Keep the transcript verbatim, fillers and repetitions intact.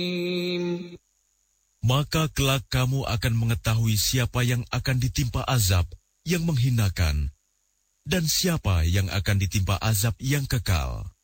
Maka kelak kamu akan mengetahui siapa yang akan ditimpa azab yang menghinakan dan siapa yang akan ditimpa azab yang kekal.